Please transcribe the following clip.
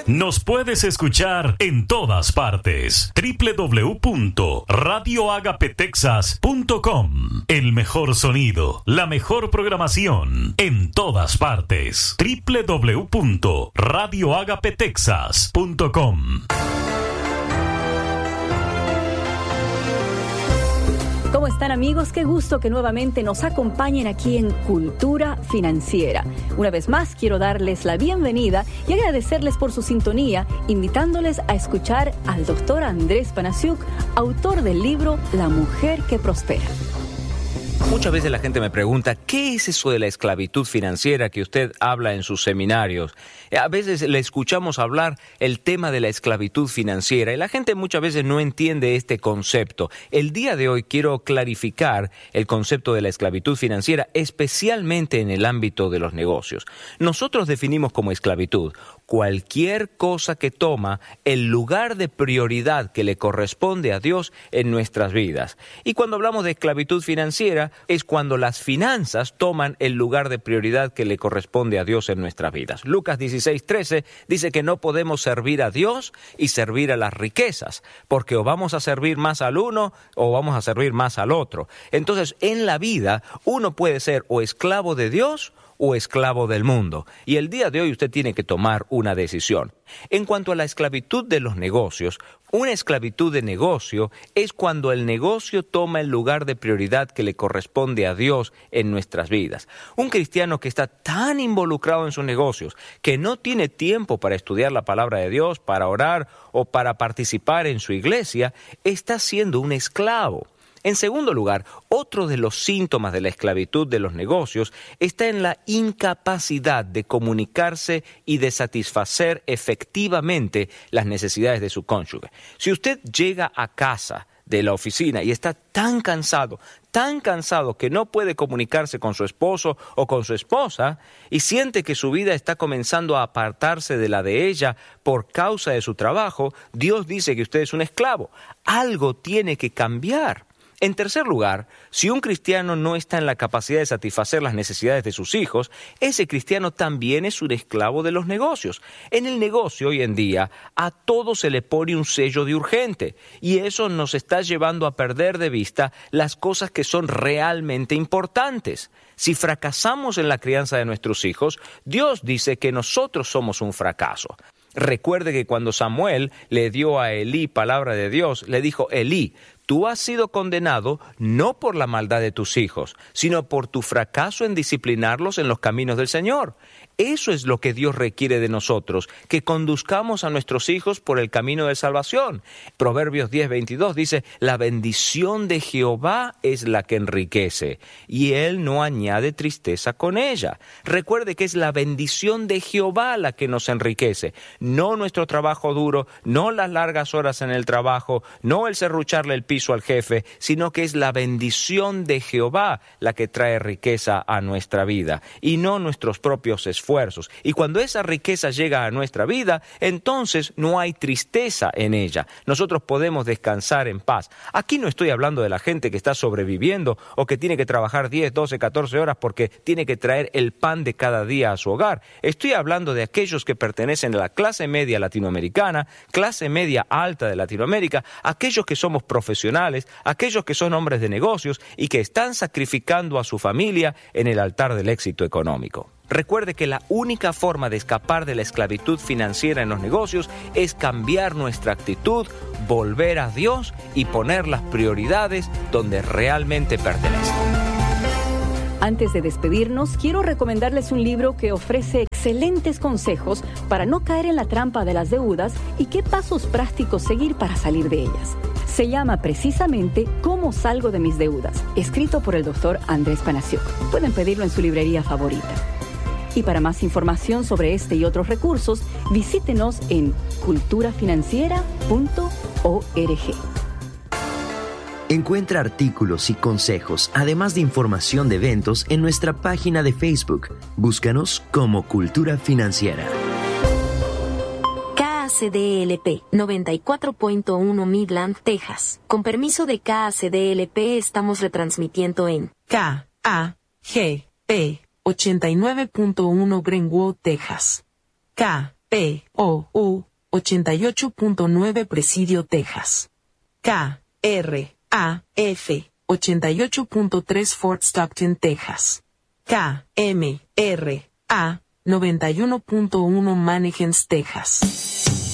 Nos puedes escuchar en todas partes. www.radioagapetexas.com. El mejor sonido, la mejor programación en todas partes. www.radioagapetexas.com. ¿Cómo están, amigos? Qué gusto que nuevamente nos acompañen aquí en Cultura Financiera. Una vez más, quiero darles la bienvenida y agradecerles por su sintonía, invitándoles a escuchar al doctor Andrés Panasiuk, autor del libro La Mujer que Prospera. Muchas veces la gente me pregunta, ¿qué es eso de la esclavitud financiera que usted habla en sus seminarios? A veces le escuchamos hablar el tema de la esclavitud financiera y la gente muchas veces no entiende este concepto. El día de hoy quiero clarificar el concepto de la esclavitud financiera, especialmente en el ámbito de los negocios. Nosotros definimos como esclavitud cualquier cosa que toma el lugar de prioridad que le corresponde a Dios en nuestras vidas. Y cuando hablamos de esclavitud financiera, es cuando las finanzas toman el lugar de prioridad que le corresponde a Dios en nuestras vidas. Lucas 16:13 dice que no podemos servir a Dios y servir a las riquezas, porque o vamos a servir más al uno o vamos a servir más al otro. Entonces, en la vida, uno puede ser o esclavo de Dios o esclavo del mundo. Y el día de hoy usted tiene que tomar una decisión. En cuanto a la esclavitud de los negocios, una esclavitud de negocio es cuando el negocio toma el lugar de prioridad que le corresponde a Dios en nuestras vidas. Un cristiano que está tan involucrado en sus negocios que no tiene tiempo para estudiar la palabra de Dios, para orar o para participar en su iglesia, está siendo un esclavo. En segundo lugar, otro de los síntomas de la esclavitud de los negocios está en la incapacidad de comunicarse y de satisfacer efectivamente las necesidades de su cónyuge. Si usted llega a casa de la oficina y está tan cansado que no puede comunicarse con su esposo o con su esposa y siente que su vida está comenzando a apartarse de la de ella por causa de su trabajo, Dios dice que usted es un esclavo. Algo tiene que cambiar. En tercer lugar, si un cristiano no está en la capacidad de satisfacer las necesidades de sus hijos, ese cristiano también es un esclavo de los negocios. En el negocio hoy en día, a todo se le pone un sello de urgente, y eso nos está llevando a perder de vista las cosas que son realmente importantes. Si fracasamos en la crianza de nuestros hijos, Dios dice que nosotros somos un fracaso. Recuerde que cuando Samuel le dio a Elí palabra de Dios, le dijo: Elí, tú has sido condenado no por la maldad de tus hijos, sino por tu fracaso en disciplinarlos en los caminos del Señor. Eso es lo que Dios requiere de nosotros, que conduzcamos a nuestros hijos por el camino de salvación. Proverbios 10:22 dice: la bendición de Jehová es la que enriquece, y Él no añade tristeza con ella. Recuerde que es la bendición de Jehová la que nos enriquece, no nuestro trabajo duro, no las largas horas en el trabajo, no el serrucharle el piso al jefe, sino que es la bendición de Jehová la que trae riqueza a nuestra vida, y no nuestros propios esfuerzos. Y cuando esa riqueza llega a nuestra vida, entonces no hay tristeza en ella. Nosotros podemos descansar en paz. Aquí no estoy hablando de la gente que está sobreviviendo o que tiene que trabajar 10, 12, 14 horas porque tiene que traer el pan de cada día a su hogar. Estoy hablando de aquellos que pertenecen a la clase media latinoamericana, clase media alta de Latinoamérica, aquellos que somos profesionales, aquellos que son hombres de negocios y que están sacrificando a su familia en el altar del éxito económico. Recuerde que la única forma de escapar de la esclavitud financiera en los negocios es cambiar nuestra actitud, volver a Dios y poner las prioridades donde realmente pertenecen. Antes de despedirnos, quiero recomendarles un libro que ofrece excelentes consejos para no caer en la trampa de las deudas y qué pasos prácticos seguir para salir de ellas. Se llama precisamente ¿Cómo salgo de mis deudas?, escrito por el doctor Andrés Panasiuk. Pueden pedirlo en su librería favorita. Y para más información sobre este y otros recursos, visítenos en culturafinanciera.org. Encuentra artículos y consejos, además de información de eventos, en nuestra página de Facebook. Búscanos como Cultura Financiera. KACDLP 94.1 Midland, Texas. Con permiso de KACDLP estamos retransmitiendo en KAGP 89.1 Greenwood, Texas. KAGP POU 88.9 Presidio, Texas. KRAF 88.3 Fort Stockton, Texas. KMRA 91.1 Mannequins, Texas.